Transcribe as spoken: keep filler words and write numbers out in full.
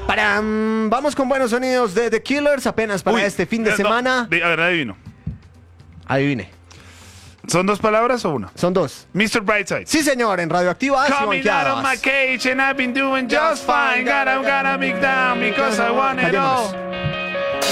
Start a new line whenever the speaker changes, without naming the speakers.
Param. Vamos con buenos sonidos de The Killers apenas para
Uy,
este fin de
no,
semana.
de- a ver, adivino.
Adivine.
¿Son dos palabras o una?
Son dos.
mister Brightside.
Sí, señor, en Radioactivas y
Coming out of my
Banqueadas.
cage and I've been doing just fine. Gotta, gotta be down because I want it all.
Callémonos.